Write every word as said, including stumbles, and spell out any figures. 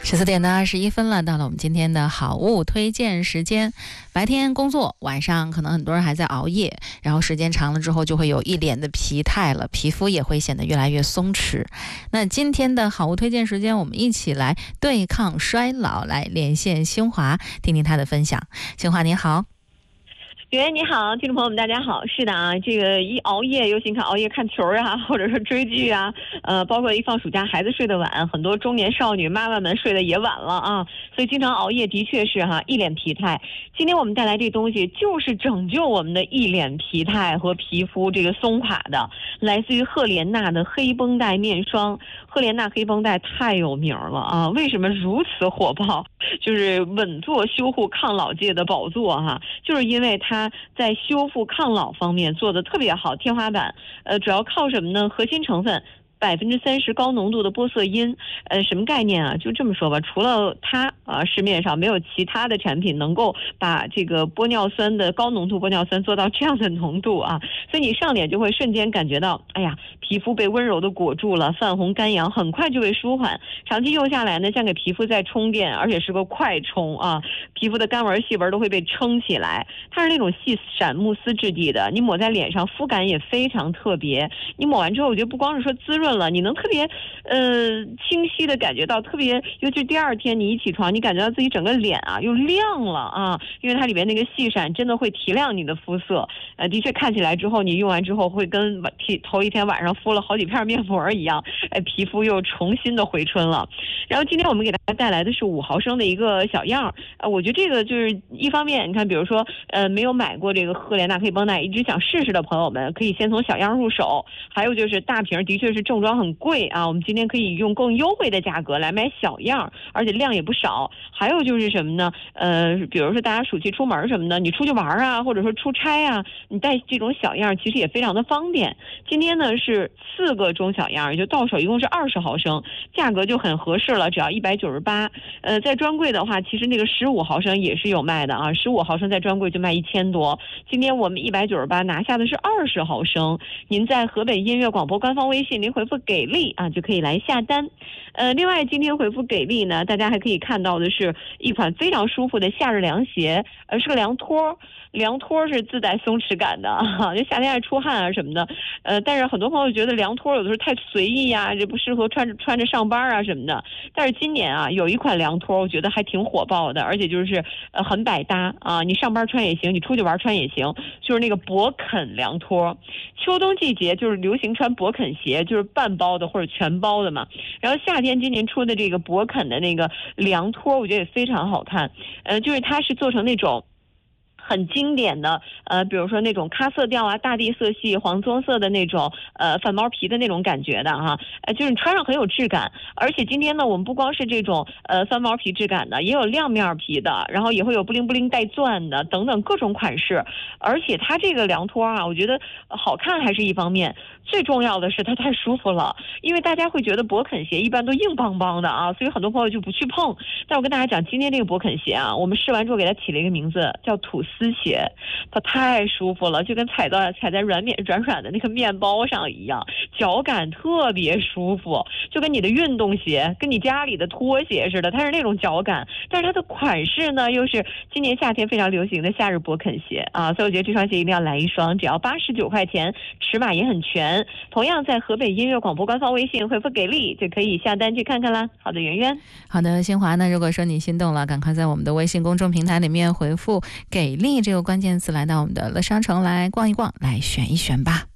十四点的二十一分了，到了我们今天的好物推荐时间。白天工作，晚上可能很多人还在熬夜，然后时间长了之后就会有一脸的疲态了，皮肤也会显得越来越松弛。那今天的好物推荐时间，我们一起来对抗衰老，来连线新华，听听他的分享。新华你好。 袁袁你好，听众朋友们大家好。是的啊，这个一熬夜，尤其你看熬夜看球啊，或者说追剧啊，呃，包括一放暑假孩子睡得晚，很多中年少女妈妈们睡得也晚了啊，所以经常熬夜的确是哈、啊、一脸疲态。今天我们带来这东西就是拯救我们的一脸疲态和皮肤这个松垮的，来自于赫莲娜的黑绷带面霜。赫莲娜黑绷带太有名了啊，为什么如此火爆？就是稳坐修护抗老界的宝座哈、啊，就是因为它在修复抗老方面做的特别好，天花板。呃，主要靠什么呢？核心成分百分之三十高浓度的玻色因，呃，什么概念啊？就这么说吧，除了它啊，市面上没有其他的产品能够把这个玻尿酸的高浓度玻尿酸做到这样的浓度啊，所以你上脸就会瞬间感觉到，哎呀，皮肤被温柔的裹住了，泛红干痒很快就会舒缓，长期用下来呢，像给皮肤在充电，而且是个快充啊，皮肤的干纹细纹都会被撑起来。它是那种细闪慕斯质地的，你抹在脸上肤感也非常特别。你抹完之后，我觉得不光是说滋润了，你能特别呃清晰的感觉到，特别尤其第二天你一起床，你感觉到自己整个脸啊又亮了啊，因为它里边那个细闪真的会提亮你的肤色。呃，的确看起来之后，你用完之后会跟头一天晚上敷了好几片面膜一样，哎，皮肤又重新的回春了。然后今天我们给大家带来的是五毫升的一个小样，呃，我觉得这个就是一方面，你看，比如说呃没有买过这个赫莲娜黑绷带，一直想试试的朋友们，可以先从小样入手。还有就是大瓶的确是正装很贵啊，我们今天可以用更优惠的价格来买小样，而且量也不少。还有就是什么呢？呃，比如说大家暑期出门什么的，你出去玩啊，或者说出差啊，你带这种小样其实也非常的方便。今天呢是四个中小样，也就到手一共是二十毫升，价格就很合适了，只要一百九十八。呃，在专柜的话，其实那个十五毫升也是有卖的啊，十五毫升在专柜就卖一千多。今天我们一百九十八拿下的是二十毫升，您在河北音乐广播官方微信您回复给力啊，就可以来下单。呃，另外今天回复给力呢，大家还可以看到的是一款非常舒服的夏日凉鞋，呃，是个凉拖，凉拖是自带松弛感的啊，就夏天爱出汗啊什么的，呃，但是很多朋友觉得凉拖有的时候太随意呀、啊，这不适合穿着穿着上班啊什么的。但是今年啊，有一款凉拖，我觉得还挺火爆的，而且就是呃很百搭啊，你上班穿也行，你出去玩穿也行，就是那个勃肯凉拖。秋冬季节就是流行穿勃肯鞋，就是半包的或者全包的嘛。然后夏天今年出的这个勃肯的那个凉拖，我觉得也非常好看，呃，就是它是做成那种很经典的，呃，比如说那种咖色调啊、大地色系、黄棕色的那种，呃，反毛皮的那种感觉的哈，呃，就是你穿上很有质感。而且今天呢，我们不光是这种呃翻毛皮质感的，也有亮面皮的，然后也会有布灵布灵带钻的等等各种款式。而且它这个凉拖啊，我觉得好看还是一方面，最重要的是它太舒服了。因为大家会觉得勃肯鞋一般都硬邦邦的啊，所以很多朋友就不去碰。但我跟大家讲，今天这个勃肯鞋啊，我们试完之后给它起了一个名字，叫吐司鞋，它太舒服了，就跟踩到踩在软面软软的那个面包上一样，脚感特别舒服，就跟你的运动鞋跟你家里的拖鞋似的，它是那种脚感。但是它的款式呢，又是今年夏天非常流行的夏日勃肯鞋啊，所以我觉得这双鞋一定要来一双，只要八十九块钱，尺码也很全。同样在河北音乐广播官方微信回复给力就可以下单去看看啦。好的，圆圆。 好的，新华呢，如果说你心动了，赶快在我们的微信公众平台里面回复给力这个关键词，来到我们的乐商城来逛一逛，来选一选吧。